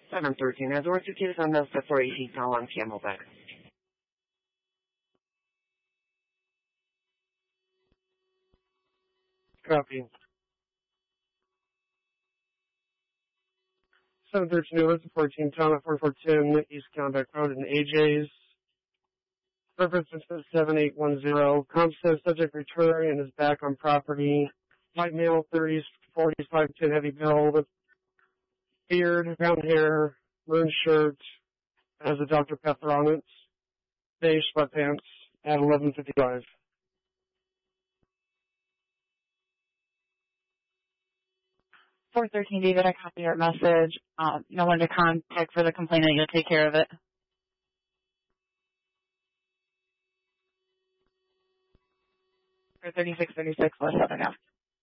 713 has North Cities on the 418 on Camelback. Copy. 713 North 14 Tom at 4410 East Camelback Road in AJ's. Reference is 7810. Comp says subject return and is back on property. White male, 30s, 40s, 5'10", heavy build, beard, brown hair, maroon shirt, has a Dr. Pepper on it, beige sweatpants at 11:55. $413 David, I copy your message. No one to contact for the complainant. You'll take care of it. For 3636 West Southern Ave.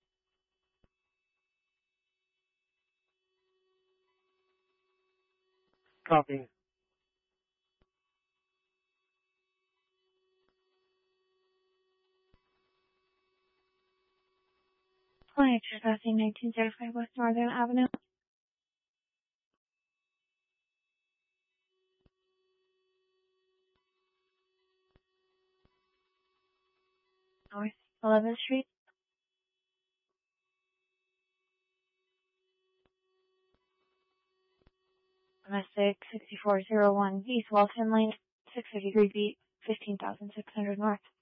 Copy. Client trespassing 1905 West Northern Avenue. North 11th Street. Domestic 6401 East Walton Lane, 653 feet, 15,600 north.